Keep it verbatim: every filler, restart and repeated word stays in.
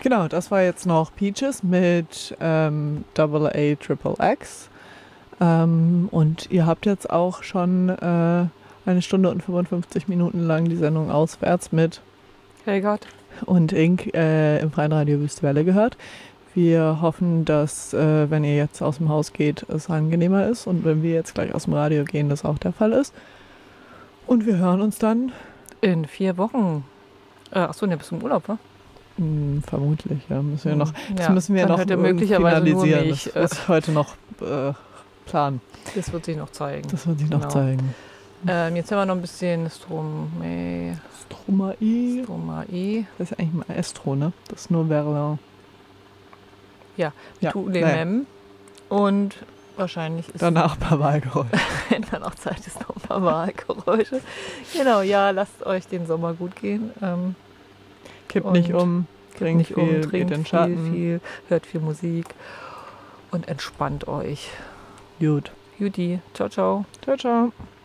Genau, das war jetzt noch Peaches mit ähm, Double A Triple X. Ähm, und ihr habt jetzt auch schon äh, eine Stunde und fünfundfünfzig Minuten lang die Sendung Auswärts mit Helgott und Ink äh, im Freien Radio Wüstwelle gehört. Wir hoffen, dass, äh, wenn ihr jetzt aus dem Haus geht, es angenehmer ist. Und wenn wir jetzt gleich aus dem Radio gehen, das auch der Fall ist. Und wir hören uns dann in vier Wochen. Äh, achso, ne, bis zum Urlaub, wa? Mh, vermutlich, ja. Müssen wir noch, das ja, müssen wir dann noch hört ihr möglicherweise finalisieren. nur mich. Das muss ich heute noch äh, planen. Das wird sich noch zeigen. Das wird sich Genau. noch zeigen. Ähm, jetzt haben wir noch ein bisschen Stromae. Stromae. Stromae. Das ist eigentlich mal Estro, ne? Das ist nur Verlin. Ja, ja. Tu le Mem. Und wahrscheinlich ist danach ein paar Wahlgeräusche. Wenn dann auch Zeit ist, noch ein paar Wahlgeräusche. Genau, ja, lasst euch den Sommer gut gehen. Ähm, Kippt nicht um, trinkt nicht viel, um, geht trinkt in den viel, Schatten. viel, hört viel Musik und entspannt euch. Gut. Judy, ciao, ciao. Ciao, ciao.